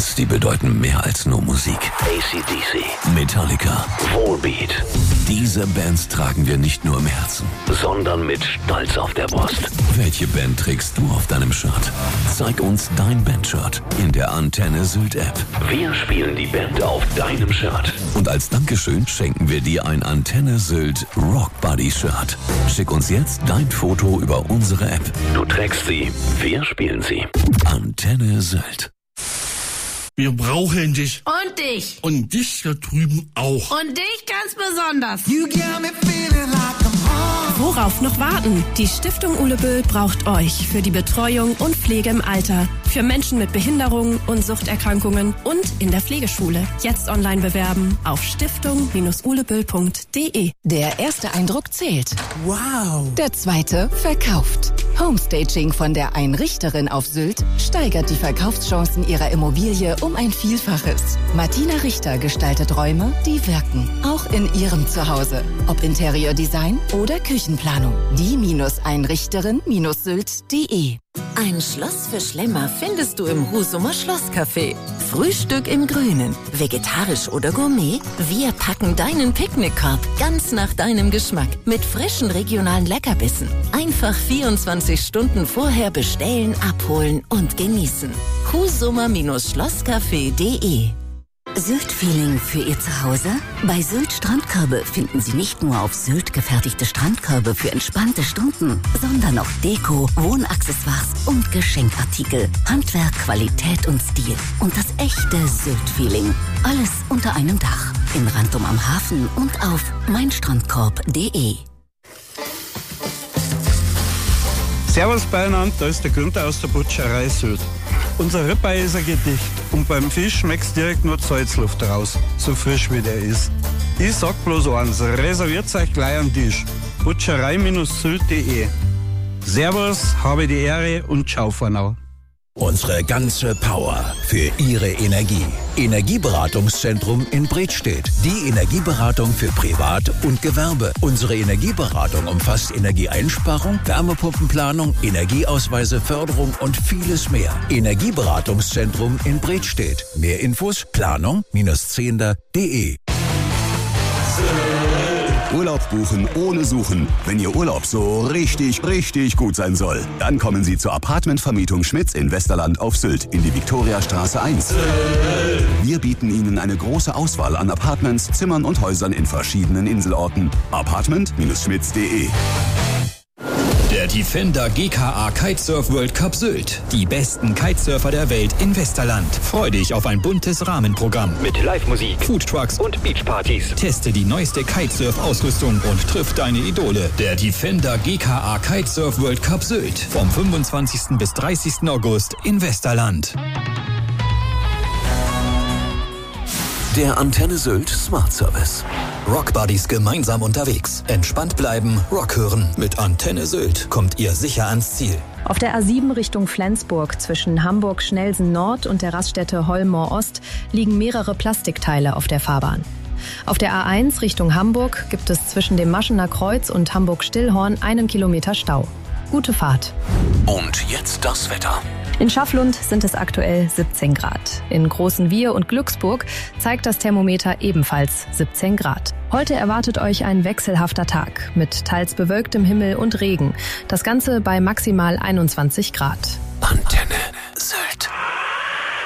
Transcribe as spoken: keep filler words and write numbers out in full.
Bands, die bedeuten mehr als nur Musik. A C D C, Metallica, Volbeat. Diese Bands tragen wir nicht nur im Herzen, sondern mit Stolz auf der Brust. Welche Band trägst du auf deinem Shirt? Zeig uns dein Bandshirt in der Antenne Sylt App. Wir spielen die Band auf deinem Shirt. Und als Dankeschön schenken wir dir ein Antenne Sylt Rock Buddy Shirt. Schick uns jetzt dein Foto über unsere App. Du trägst sie, wir spielen sie. Antenne Sylt. Wir brauchen dich. Und dich. Und dich da drüben auch. Und dich ganz besonders. You got me feeling like I'm home. Worauf noch warten? Die Stiftung Uleböll braucht euch für die Betreuung und Pflege im Alter. Für Menschen mit Behinderungen und Suchterkrankungen und in der Pflegeschule. Jetzt online bewerben auf stiftung Bindestrich uleböll Punkt de. Der erste Eindruck zählt. Wow. Der zweite verkauft. Homestaging von der Einrichterin auf Sylt steigert die Verkaufschancen ihrer Immobilie um ein Vielfaches. Martina Richter gestaltet Räume, die wirken. Auch in ihrem Zuhause. Ob Interieurdesign oder Küchenplanung. Die-Einrichterin Sylt Punkt de. Ein Schloss für Schlemmer findest du im Husumer Schlosscafé. Frühstück im Grünen, vegetarisch oder Gourmet? Wir packen deinen Picknickkorb ganz nach deinem Geschmack mit frischen regionalen Leckerbissen. Einfach vierundzwanzig Stunden vorher bestellen, abholen und genießen. Husumer Schlosscafé Punkt de. Sylt-Feeling für Ihr Zuhause? Bei Sylt Strandkörbe finden Sie nicht nur auf Sylt gefertigte Strandkörbe für entspannte Stunden, sondern auch Deko, Wohnaccessoires und Geschenkartikel. Handwerk, Qualität und Stil. Und das echte Sylt-Feeling. Alles unter einem Dach. In Rantum am Hafen und auf meinstrandkorb Punkt de. Servus beieinander, da ist der Günther aus der Butcherei Sylt. Unser Ribeye ist ein Gedicht und beim Fisch schmeckt's direkt nur die Salzluft raus, so frisch wie der ist. Ich sag bloß eins, reserviert euch gleich am Tisch. Butcherei Sylt Punkt de. Servus, habe die Ehre und ciao for now. Unsere ganze Power für Ihre Energie. Energieberatungszentrum in Bredstedt. Die Energieberatung für Privat und Gewerbe. Unsere Energieberatung umfasst Energieeinsparung, Wärmepumpenplanung, Energieausweise, Förderung und vieles mehr. Energieberatungszentrum in Bredstedt. Mehr Infos planung zehnder punkt de. Urlaub buchen ohne Suchen. Wenn Ihr Urlaub so richtig, richtig gut sein soll, dann kommen Sie zur Apartmentvermietung Schmitz in Westerland auf Sylt in die Viktoriastraße eins. Wir bieten Ihnen eine große Auswahl an Apartments, Zimmern und Häusern in verschiedenen Inselorten. apartment Schmitz Punkt de. Der Defender G K A Kitesurf World Cup Sylt. Die besten Kitesurfer der Welt in Westerland. Freu dich auf ein buntes Rahmenprogramm mit Live-Musik, Foodtrucks und Beachpartys. Teste die neueste Kitesurf-Ausrüstung und triff deine Idole. Der Defender G K A Kitesurf World Cup Sylt. Vom fünfundzwanzigsten bis dreißigsten August in Westerland. Der Antenne Sylt Smart Service. Rock Buddies gemeinsam unterwegs. Entspannt bleiben, Rock hören. Mit Antenne Sylt kommt ihr sicher ans Ziel. Auf der A sieben Richtung Flensburg zwischen Hamburg-Schnelsen Nord und der Raststätte Holmoor Ost liegen mehrere Plastikteile auf der Fahrbahn. Auf der A eins Richtung Hamburg gibt es zwischen dem Maschener Kreuz und Hamburg-Stillhorn einen Kilometer Stau. Gute Fahrt. Und jetzt das Wetter. In Schafflund sind es aktuell siebzehn Grad. In Großenwihr und Glücksburg zeigt das Thermometer ebenfalls siebzehn Grad. Heute erwartet euch ein wechselhafter Tag mit teils bewölktem Himmel und Regen. Das Ganze bei maximal einundzwanzig Grad. Antenne.